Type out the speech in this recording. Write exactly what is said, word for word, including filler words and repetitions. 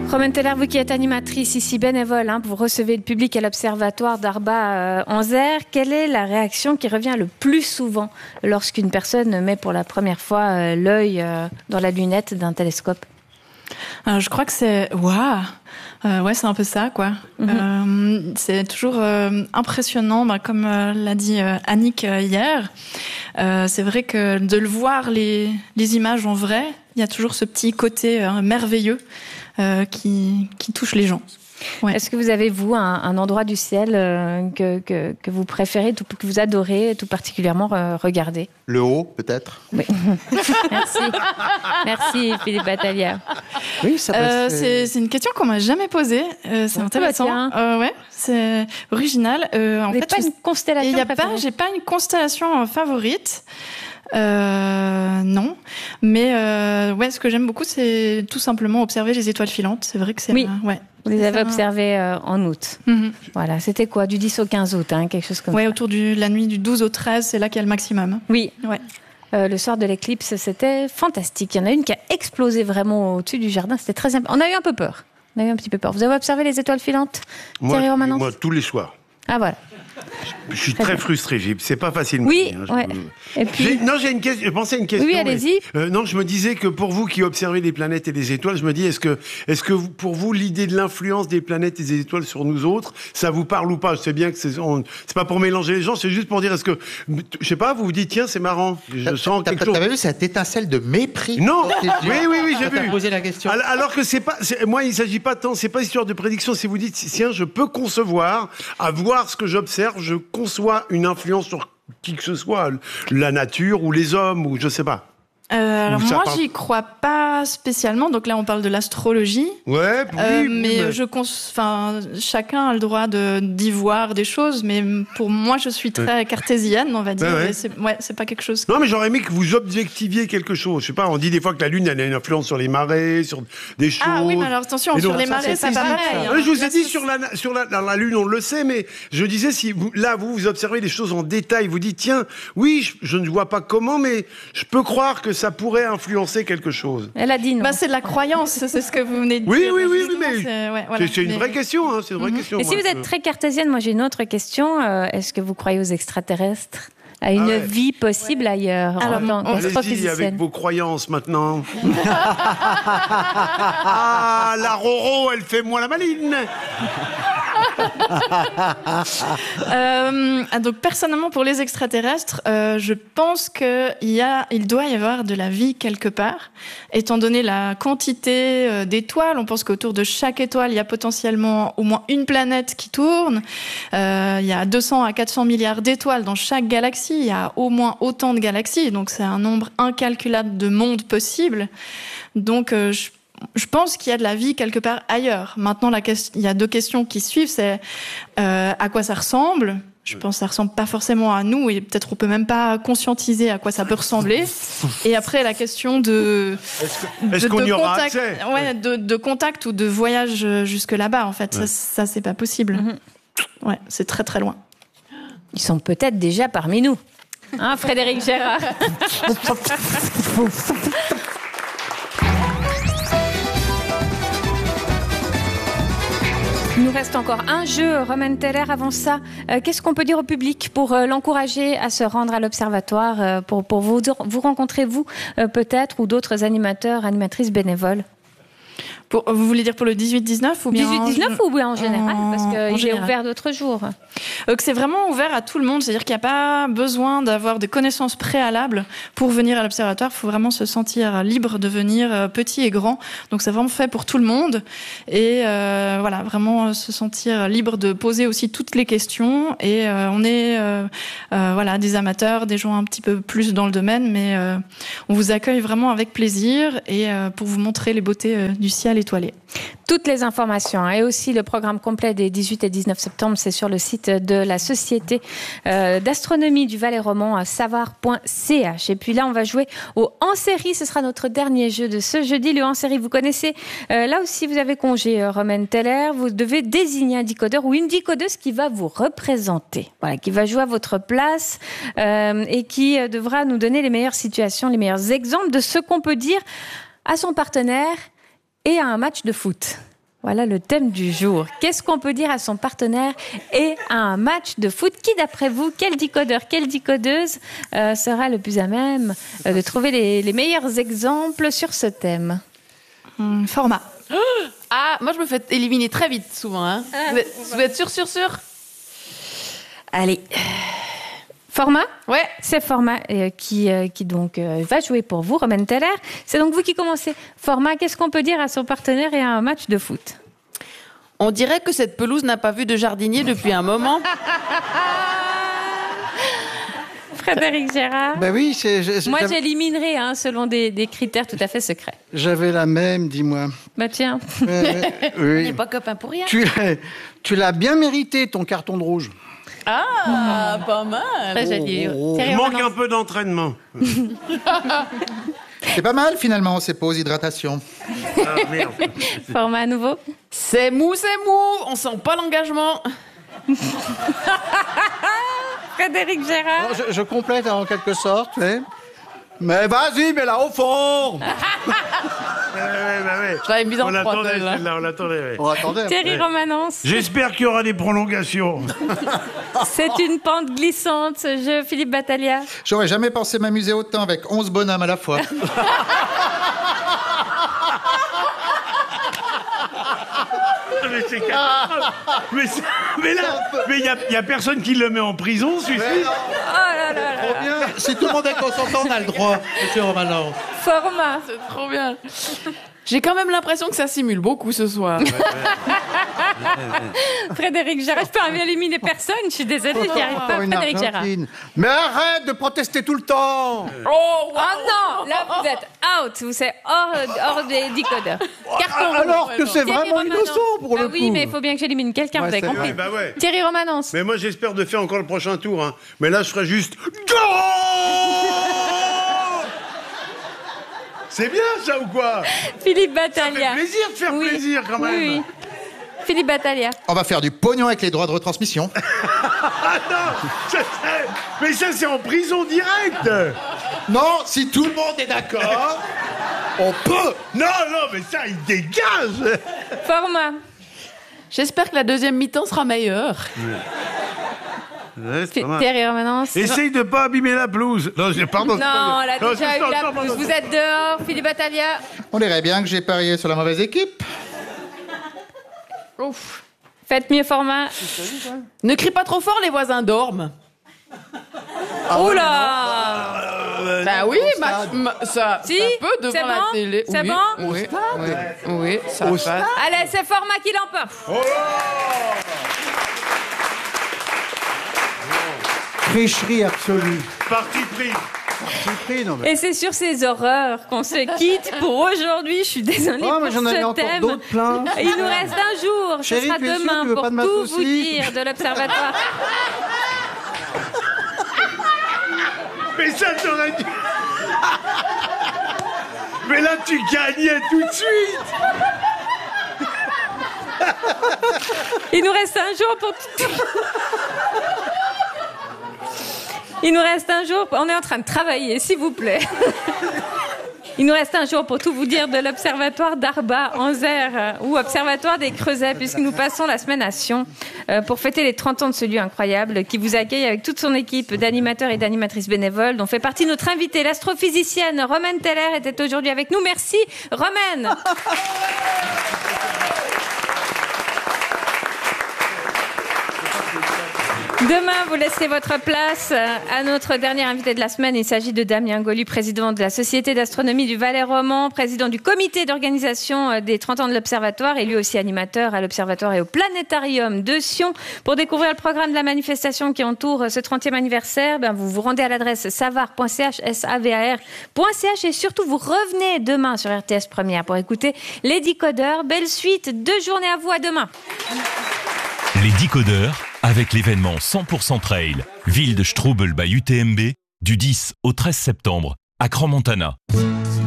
Romaine Teller, vous qui êtes animatrice ici, bénévole, hein, vous recevez le public à l'Observatoire d'Arba-en-Zer. Quelle est la réaction qui revient le plus souvent lorsqu'une personne met pour la première fois euh, l'œil euh, dans la lunette d'un télescope ? Alors, je crois que c'est waouh, euh, ouais, c'est un peu ça, quoi. Mm-hmm. Euh, c'est toujours euh, impressionnant, bah, comme euh, l'a dit euh, Annick euh, hier. Euh, c'est vrai que de le voir les les images en vrai, il y a toujours ce petit côté euh, merveilleux euh, qui qui touche les gens. Ouais. Est-ce que vous avez, vous, un, un endroit du ciel euh, que, que, que vous préférez, tout, que vous adorez tout particulièrement euh, regarder ? Le haut, peut-être ? Oui. Merci. Merci, Philippe Battaglia. Oui, ça peut euh, être... c'est, c'est une question qu'on m'a jamais posée. Euh, c'est intéressant. Bah, euh, ouais, c'est original. Euh, en vous n'avez pas une constellation y a pas, j'ai pas une constellation favorite. Euh, non, mais euh, ouais, ce que j'aime beaucoup, c'est tout simplement observer les étoiles filantes. C'est vrai que c'est oui. Euh, ouais. Vous les avez observées euh, en août. Mm-hmm. Voilà, c'était quoi, du dix au quinze août, hein, quelque chose comme ouais, ça. Ouais, autour de la nuit du douze au treize, c'est là qu'il y a le maximum. Oui. Ouais. Euh, le soir de l'éclipse, c'était fantastique. Il y en a une qui a explosé vraiment au-dessus du jardin. C'était très. On a eu un peu peur. On a eu un petit peu peur. Vous avez observé les étoiles filantes, Thierry Romanens ? Moi, tous les soirs. Ah voilà. Je suis très, très frustré. C'est pas facile. Oui. Hein, ouais. Et puis... j'ai, non, j'ai une question. Je pensais à une question. Oui, allez-y. Mais, euh, non, je me disais que pour vous qui observez les planètes et les étoiles, je me dis, est-ce que, est-ce que vous, pour vous, l'idée de l'influence des planètes et des étoiles sur nous autres, ça vous parle ou pas ? Je sais bien que c'est, on, c'est pas pour mélanger les gens, c'est juste pour dire, est-ce que, je sais pas, vous vous dites, tiens, c'est marrant. Je t'as, sens t'as, quelque chose. T'avais vu cette étincelle de mépris ? Non. Oui, oui, oui, j'ai vu. T'as posé la question. Alors, alors que c'est pas, c'est, moi, il s'agit pas tant, c'est pas histoire de prédiction. Si vous dites, tiens, je peux concevoir, à voir ce que j'observe, je conçois une influence sur qui que ce soit, la nature ou les hommes, ou je sais pas. Euh, alors moi, parle... j'y crois pas spécialement. Donc là, on parle de l'astrologie. Ouais, oui, euh, oui mais, mais... je, enfin, chacun a le droit de d'y voir des choses. Mais pour moi, je suis très ouais. cartésienne, on va dire. Ouais, ouais. C'est, ouais, c'est pas quelque chose. Non, mais j'aurais aimé que vous objectiviez quelque chose. Je sais pas. On dit des fois que la Lune elle a une influence sur les marées, sur des choses. Ah oui, mais alors attention, donc, sur les marées, c'est pas pareil. Hein. Je vous ai dit sur la sur la, la, la Lune, on le sait, mais je disais si vous, là vous vous observez les choses en détail, vous dites tiens, oui, je, je ne vois pas comment, mais je peux croire que ça pourrait influencer quelque chose. Elle a dit non. Bah, c'est de la croyance, c'est ce que vous venez de oui, dire. Oui, oui, oui, mais c'est, ouais, voilà. c'est, c'est une mais... vraie question. Hein, c'est une vraie mm-hmm. question. Et moi, si vous êtes je... très cartésienne, moi j'ai une autre question. Euh, est-ce que vous croyez aux extraterrestres ? À une ah ouais. vie possible ouais. ailleurs. Alors, en tant allez-y avec vos croyances maintenant. Ah, la Roro, elle fait moins la maline. euh, donc personnellement pour les extraterrestres, euh, je pense que il y a, il doit y avoir de la vie quelque part, étant donné la quantité euh, d'étoiles. On pense qu'autour de chaque étoile, il y a potentiellement au moins une planète qui tourne. Euh, il y a deux cents à quatre cents milliards d'étoiles dans chaque galaxie. Il y a au moins autant de galaxies, donc c'est un nombre incalculable de mondes possibles. Donc euh, je Je pense qu'il y a de la vie quelque part ailleurs. Maintenant, la question, il y a deux questions qui suivent. C'est euh, à quoi ça ressemble. Je pense que ça ressemble pas forcément à nous et peut-être on peut même pas conscientiser à quoi ça peut ressembler. Et après, la question de est-ce, que, est-ce de, qu'on de y aura contact, accès ouais, de, de contact ou de voyage jusque là-bas. En fait, ouais. ça, ça c'est pas possible. Mm-hmm. Ouais, c'est très très loin. Ils sont peut-être déjà parmi nous. Hein, Frédéric Gérard. Il nous reste encore un jeu, Romaine Teller. Avant ça, euh, qu'est-ce qu'on peut dire au public pour euh, l'encourager à se rendre à l'Observatoire, euh, pour, pour vous, vous rencontrer, vous, euh, peut-être, ou d'autres animateurs, animatrices bénévoles ? Pour, vous voulez dire pour le dix-huit dix-neuf ou bien dix-huit dix-neuf ou bien en général en, parce qu'il est ouvert d'autres jours. Euh, que c'est vraiment ouvert à tout le monde, c'est-à-dire qu'il n'y a pas besoin d'avoir des connaissances préalables pour venir à l'Observatoire. Il faut vraiment se sentir libre de venir, euh, petit et grand. Donc c'est vraiment fait pour tout le monde et euh, voilà, vraiment se sentir libre de poser aussi toutes les questions. Et euh, on est euh, euh, voilà des amateurs, des gens un petit peu plus dans le domaine, mais euh, on vous accueille vraiment avec plaisir et euh, pour vous montrer les beautés euh, du ciel étoilé. Toutes les informations hein, et aussi le programme complet des dix-huit et dix-neuf septembre, c'est sur le site de la Société euh, d'astronomie du Valais-Roman à savoir point c h. Et puis là, on va jouer au en-série. Ce sera notre dernier jeu de ce jeudi. Le en-série, vous connaissez. Euh, là aussi, vous avez congé, euh, Romaine Teller. Vous devez désigner un décodeur ou une décodeuse qui va vous représenter, voilà, qui va jouer à votre place euh, et qui euh, devra nous donner les meilleures situations, les meilleurs exemples de ce qu'on peut dire à son partenaire et à un match de foot. Voilà le thème du jour. Qu'est-ce qu'on peut dire à son partenaire et à un match de foot? Qui, d'après vous, quel décodeur, quelle décodeuse euh, sera le plus à même euh, de trouver les, les meilleurs exemples sur ce thème? Hum, format. Ah, moi je me fais éliminer très vite souvent. Hein. Ah, vous, êtes, vous êtes sûr, sûr, sûr? Allez. Format? Ouais. C'est Format euh, qui, euh, qui donc euh, va jouer pour vous, Romaine Teller. C'est donc vous qui commencez. Format, qu'est-ce qu'on peut dire à son partenaire et à un match de foot? On dirait que cette pelouse n'a pas vu de jardinier depuis un moment. Frédéric Gérard? Ben oui, c'est, je, Moi, j'avais, j'éliminerai hein, selon des, des critères tout à fait secrets. j'avais la même, dis-moi. Bah tiens. Euh, On oui. n'est pas copains pour rien. Tu, l'as- tu l'as bien mérité, ton carton de rouge. Ah, pas mal. Très joli. Oh, oh. Thierry Il manque Romanence. un peu d'entraînement. C'est pas mal finalement, ces pauses hydratation. Ah, merde. Format à nouveau. C'est mou, c'est mou. On sent pas l'engagement. Frédéric Gérard. Non, je, je complète en quelque sorte, mais... Mais vas-y, mets-la au fond. Ouais, ouais, bah ouais. Je l'avais mise en On trois, l'attendait, celle-là. celle-là, on l'attendait. ouais. On attendait. Thierry Romanence. J'espère qu'il y aura des prolongations. C'est une pente glissante, ce jeu. Philippe Battaglia. J'aurais jamais pensé m'amuser autant avec onze bonhommes à la fois. Mais c'est catastrophe. mais, c'est- mais là, mais il y a, il y a personne qui le met en prison, celui-ci. Oh là là là. Bien, si tout le monde est consentant, on a le droit, monsieur Romanov. Format. C'est trop bien. J'ai quand même l'impression que ça simule beaucoup ce soir. Frédéric Gérard. Je peux pas éliminer personne. Je suis désolée, j'y arrive pas. Encore une Frédéric Gérard. Argentine. Mais arrête de protester tout le temps. Oh, Oh non, là vous êtes out, vous êtes hors, hors des décodeurs. Carton. Alors que c'est Thierry vraiment Romanence. innocent pour Bah le oui, coup. mais il faut bien que j'élimine quelqu'un, Ouais, vous avez c'est compris. Ouais, bah ouais. Thierry Romanence. Mais moi, j'espère de faire encore le prochain tour. Hein. Mais là, je ferai juste. Goal. C'est bien ça ou quoi? Philippe Ça Battaglia. fait plaisir de faire Oui. plaisir quand même. Oui, oui. Philippe Battaglia. On va faire du pognon avec les droits de retransmission. Ah non, ça, c'est- mais ça c'est en prison directe. Non, si tout le monde est d'accord, on peut. Non, non, mais ça, il dégage. Format. j'espère que la deuxième mi-temps sera meilleure. Ouais, c'est pas mal. Thierry Romanence. Essaye de pas abîmer la pelouse. Non, je- pardon. Non, on a Non, déjà c'est- eu non, la non, plus. non, Vous non. êtes dehors, Philippe Battaglia. On dirait bien que j'ai parié sur la mauvaise équipe. Ouf. Faites mieux, Format. Ne crie pas trop fort, les voisins dorment. Oula. Bah oui, ma- ma- ça, Si, ça peut devant c'est la bon, télé. c'est oui, bon oui, oui, oui, ça Au passe. stade. Allez, c'est Format qui l'emporte. Tricherie absolue. Parti pris. Tricherie, non mais... Et c'est sur ces horreurs qu'on se quitte pour aujourd'hui. Je suis désolée Oh, pour mais j'en avais ce encore thème. d'autres plein. Il nous reste un jour. Ce Chérie, sera tu es sûre, demain tu veux pour pas de ma tout sauce vous aussi dire de l'Observatoire. Mais ça t'aurait dû. Mais là, tu gagnais tout de suite. Il nous reste un jour pour tout... Il nous reste un jour... On est en train de travailler, s'il vous plaît. Il nous reste un jour pour tout vous dire de l'Observatoire d'Arba, en Zer, euh, ou Observatoire des Creusets, puisque nous passons la semaine à Sion euh, pour fêter les trente ans de ce lieu incroyable qui vous accueille avec toute son équipe d'animateurs et d'animatrices bénévoles, dont fait partie notre invitée, l'astrophysicienne Romaine Teller, était aujourd'hui avec nous. Merci, Romaine. Demain, vous laissez votre place à notre dernier invité de la semaine. Il s'agit de Damien Golu, président de la Société d'astronomie du Valais-Roman, président du comité d'organisation des trente ans de l'Observatoire et lui aussi animateur à l'Observatoire et au Planétarium de Sion. Pour découvrir le programme de la manifestation qui entoure ce trentième anniversaire, ben vous vous rendez à l'adresse savar point c h, S A V A R point c h et surtout vous revenez demain sur R T S Première pour écouter les décodeurs. Belle suite de journée à vous, à demain. Les décodeurs, avec l'événement cent pour cent Trail, ville de Strubel by U T M B, du dix au treize septembre, à Crans-Montana.